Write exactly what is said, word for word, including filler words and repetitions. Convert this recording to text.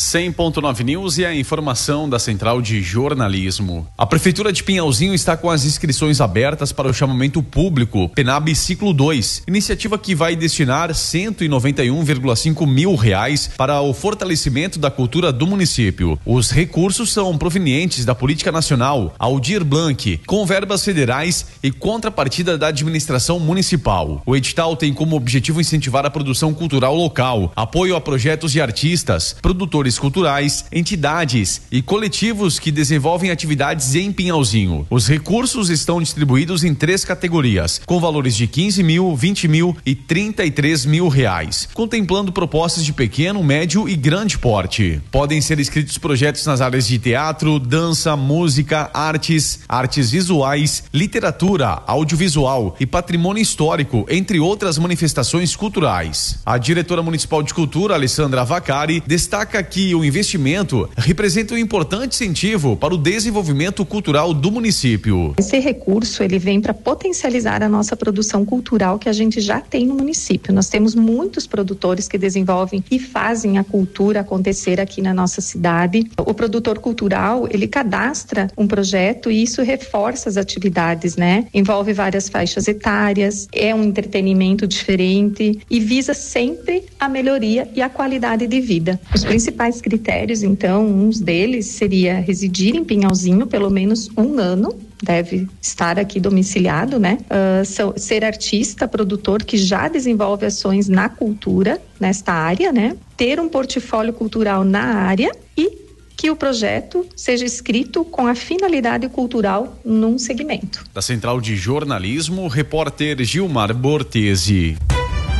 cem ponto nove News e a informação da Central de Jornalismo. A Prefeitura de Pinhalzinho está com as inscrições abertas para o chamamento público Penab Ciclo dois, iniciativa que vai destinar cento e noventa e um vírgula cinco mil reais para o fortalecimento da cultura do município. Os recursos são provenientes da Política Nacional, Aldir Blanc, com verbas federais e contrapartida da administração municipal. O edital tem como objetivo incentivar a produção cultural local, apoio a projetos de artistas, produtores culturais, entidades e coletivos que desenvolvem atividades em Pinhalzinho. Os recursos estão distribuídos em três categorias, com valores de quinze mil, vinte mil e trinta e três mil reais, contemplando propostas de pequeno, médio e grande porte. Podem ser inscritos projetos nas áreas de teatro, dança, música, artes, artes visuais, literatura, audiovisual e patrimônio histórico, entre outras manifestações culturais. A diretora municipal de cultura, Alessandra Vacari, destaca que o investimento representa um importante incentivo para o desenvolvimento cultural do município. Esse recurso ele vem para potencializar a nossa produção cultural que a gente já tem no município. Nós temos muitos produtores que desenvolvem e fazem a cultura acontecer aqui na nossa cidade. O produtor cultural, ele cadastra um projeto e isso reforça as atividades, né? Envolve várias faixas etárias, é um entretenimento diferente e visa sempre a melhoria e a qualidade de vida. Os principais critérios, então, uns deles seria residir em Pinhalzinho pelo menos um ano, deve estar aqui domiciliado, né? Uh, so, ser artista, produtor que já desenvolve ações na cultura, nesta área, né? Ter um portfólio cultural na área e que o projeto seja escrito com a finalidade cultural num segmento. Da Central de Jornalismo, repórter Gilmar Bortesi.